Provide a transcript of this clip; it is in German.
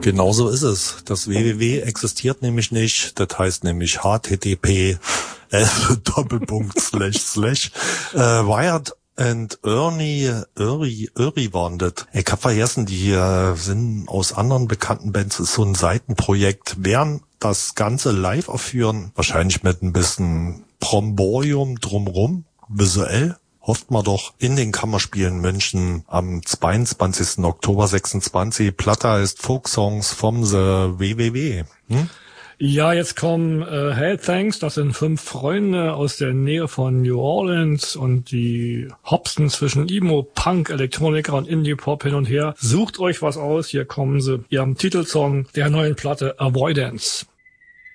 Genauso ist es. Das www existiert nämlich nicht. Das heißt nämlich http // Wired and Ernie waren das. Ich hab vergessen, die sind aus anderen bekannten Bands, ist so ein Seitenprojekt, werden das Ganze live aufführen, wahrscheinlich mit ein bisschen Bromborium drumrum, visuell. Hofft man doch in den Kammerspielen München am 22. Oktober 26. Platte heißt Folk Songs vom The WWW. Ja, jetzt kommen Hey Thanks, das sind 5 Freunde aus der Nähe von New Orleans und die hopsen zwischen Emo, Punk, Elektroniker und Indie-Pop hin und her. Sucht euch was aus, hier kommen sie, ihrem Titelsong der neuen Platte Avoidance.